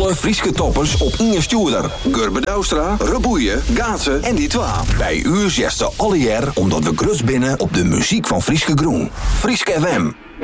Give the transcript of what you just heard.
Alle Frieske toppers op Inge Stuurder. Gurbe Douwstra, Reboeien, Gaatsen en die twa. Bij u zegt ze alle jaar omdat we grus binnen op de muziek van Frieske Groen. Frieske FM.